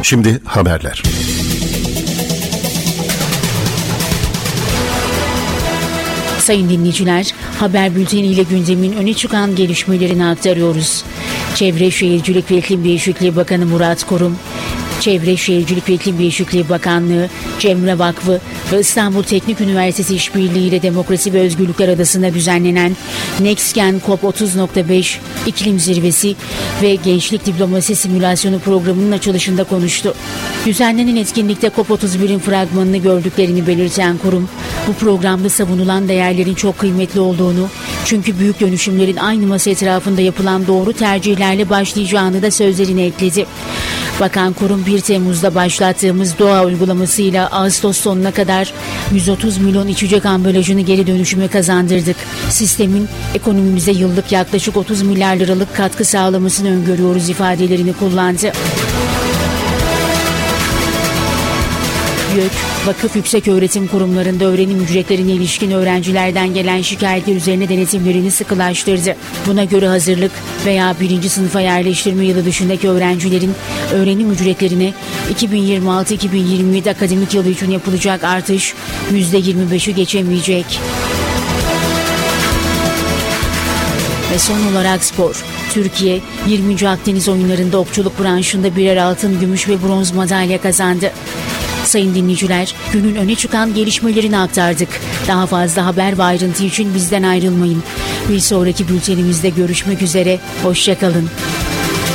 Şimdi haberler. Sayın dinleyiciler, haber bülteniyle gündemin öne çıkan gelişmelerini aktarıyoruz. Çevre Şehircilik ve İklim Değişikliği Bakanı Murat Kurum, Çevre Şehircilik ve İklim Değişikliği Bakanlığı, Cemre Vakfı ve İstanbul Teknik Üniversitesi İşbirliği ile Demokrasi ve Özgürlükler Adası'nda düzenlenen NextGen COP30.5 İklim Zirvesi ve Gençlik Diplomasi Simülasyonu programının açılışında konuştu. Düzenlenen etkinlikte COP31'in fragmanını gördüklerini belirten kurum, bu programda savunulan değerlerin çok kıymetli olduğunu, çünkü büyük dönüşümlerin aynı masa etrafında yapılan doğru tercihlerle başlayacağını da sözlerine ekledi. Bakan Kurum, 1 Temmuz'da başlattığımız doğa uygulamasıyla Ağustos sonuna kadar 130 milyon içecek ambalajını geri dönüşüme kazandırdık. Sistemin ekonomimize yıllık yaklaşık 30 milyar liralık katkı sağlamasını öngörüyoruz ifadelerini kullandı. YÖK, vakıf yükseköğretim kurumlarında öğrenim ücretlerine ilişkin öğrencilerden gelen şikayetler üzerine denetimlerini sıkılaştırdı. Buna göre hazırlık veya 1. sınıfa yerleştirme yılı dışındaki öğrencilerin öğrenim ücretlerine 2026-2027 akademik yılı için yapılacak artış %25'i geçemeyecek. Ve son olarak spor. Türkiye 20. Akdeniz oyunlarında okçuluk branşında birer altın, gümüş ve bronz madalya kazandı. Sayın dinleyiciler, günün öne çıkan gelişmelerini aktardık. Daha fazla haber ve ayrıntı için bizden ayrılmayın. Bir sonraki bültenimizde görüşmek üzere, hoşça kalın.